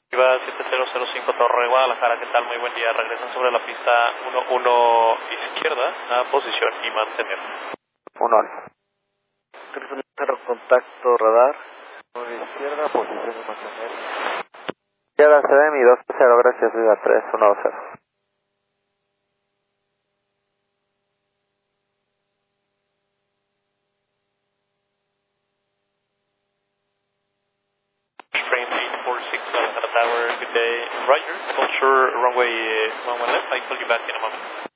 Viva 7005 Torre Guadalajara, ¿qué tal? Muy buen día. Regresan sobre la pista 11 izquierda a posición y mantener. 1 contacto radar. 1 izquierda, posición y mantener. Izquierda CDMI 2-0, gracias, Viva 3120. Frame 846 Guadalajara Tower, good day. Roger, culture runway left, I call you back in a moment.